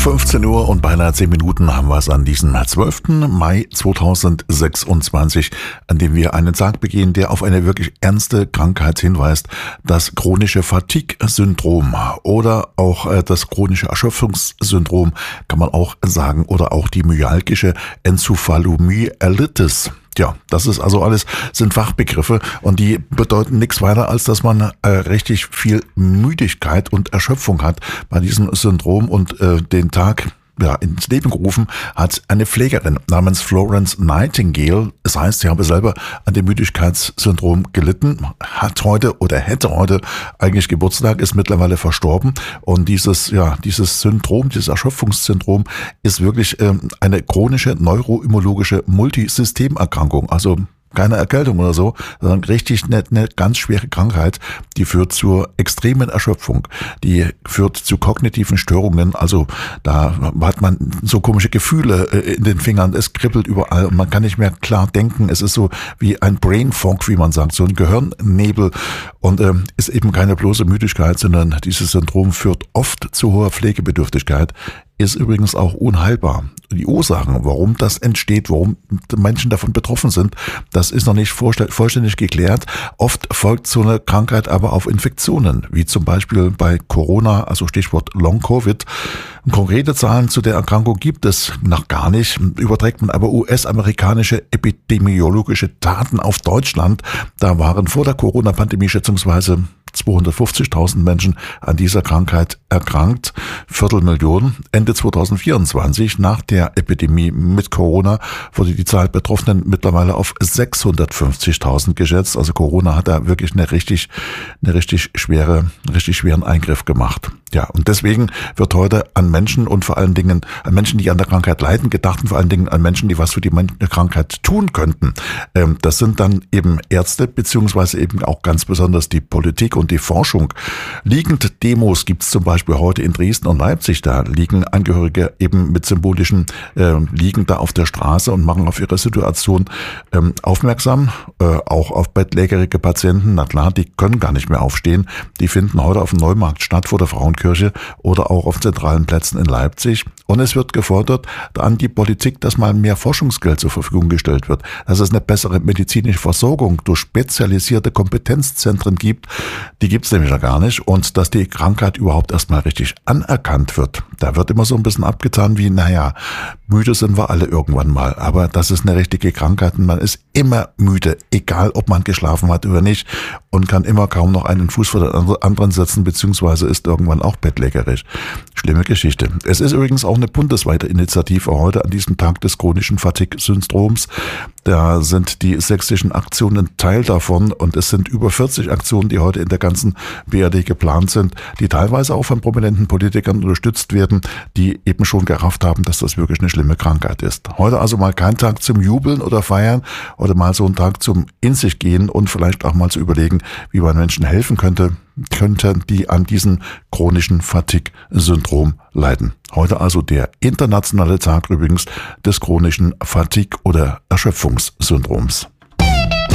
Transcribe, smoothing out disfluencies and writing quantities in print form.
15 Uhr und beinahe 10 Minuten haben wir es an diesem 12. Mai 2026, an dem wir einen Tag begehen, der auf eine wirklich ernste Krankheit hinweist, das chronische Fatigue-Syndrom oder auch das chronische Erschöpfungssyndrom, kann man auch sagen, oder auch die myalgische Enzephalomyelitis. Ja, das ist also alles, sind Fachbegriffe und die bedeuten nichts weiter, als dass man richtig viel Müdigkeit und Erschöpfung hat bei diesem Syndrom und den Tag ins Leben gerufen hat eine Pflegerin namens Florence Nightingale. Das heißt, sie habe selber an dem Müdigkeitssyndrom gelitten, hat heute oder hätte heute eigentlich Geburtstag, ist mittlerweile verstorben. Und dieses Syndrom, dieses Erschöpfungssyndrom ist wirklich eine chronische neuroimmunologische Multisystemerkrankung. Also keine Erkältung oder so, sondern richtig eine ganz schwere Krankheit, die führt zur extremen Erschöpfung, die führt zu kognitiven Störungen, also da hat man so komische Gefühle in den Fingern, es kribbelt überall und man kann nicht mehr klar denken, es ist so wie ein Brain Fog, wie man sagt, so ein Gehirnnebel und ist eben keine bloße Müdigkeit, sondern dieses Syndrom führt oft zu hoher Pflegebedürftigkeit, ist übrigens auch unheilbar. Die Ursachen, warum das entsteht, warum Menschen davon betroffen sind, das ist noch nicht vollständig geklärt. Oft folgt so eine Krankheit aber auf Infektionen, wie zum Beispiel bei Corona, also Stichwort Long-Covid. Konkrete Zahlen zu der Erkrankung gibt es noch gar nicht, überträgt man aber US-amerikanische epidemiologische Daten auf Deutschland. Da waren vor der Corona-Pandemie schätzungsweise 250.000 Menschen an dieser Krankheit erkrankt, 250.000. Ende 2024, nach der Epidemie mit Corona, wurde die Zahl Betroffenen mittlerweile auf 650.000 geschätzt. Also Corona hat da wirklich einen richtig schweren Eingriff gemacht. Ja, und deswegen wird heute an Menschen und vor allen Dingen an Menschen, die an der Krankheit leiden, gedacht und vor allen Dingen an Menschen, die was für die Krankheit tun könnten. Das sind dann eben Ärzte, beziehungsweise eben auch ganz besonders die Politik und die Forschung. Liegend Demos gibt es zum Beispiel heute in Dresden und Leipzig. Da liegen Angehörige eben mit symbolischen liegen da auf der Straße und machen auf ihre Situation aufmerksam. Auch auf bettlägerige Patienten. Na klar, die können gar nicht mehr aufstehen. Die finden heute auf dem Neumarkt statt vor der Frauenkirche oder auch auf zentralen Plätzen in Leipzig. Und es wird gefordert an die Politik, dass mal mehr Forschungsgeld zur Verfügung gestellt wird, dass es eine bessere medizinische Versorgung durch spezialisierte Kompetenzzentren gibt. Die gibt es nämlich ja gar nicht. Und dass die Krankheit überhaupt erstmal richtig anerkannt wird. Da wird immer so ein bisschen abgetan wie, müde sind wir alle irgendwann mal. Aber das ist eine richtige Krankheit und man ist immer müde, egal ob man geschlafen hat oder nicht und kann immer kaum noch einen Fuß vor den anderen setzen, beziehungsweise ist irgendwann auch bettlägerig. Schlimme Geschichte. Es ist übrigens auch eine bundesweite Initiative heute an diesem Tag des chronischen Fatigue-Syndroms. Da sind die sächsischen Aktionen Teil davon und es sind über 40 Aktionen, die heute in der ganzen BRD geplant sind, die teilweise auch von prominenten Politikern unterstützt werden, die eben schon gerafft haben, dass das wirklich eine schlimme Krankheit ist. Heute also mal kein Tag zum Jubeln oder Feiern, oder mal so ein Tag zum in sich gehen und vielleicht auch mal zu überlegen, wie man Menschen helfen könnte, die an diesem chronischen Fatigue-Syndrom leiden. Heute also der internationale Tag übrigens des chronischen Fatigue- oder Erschöpfungssyndroms.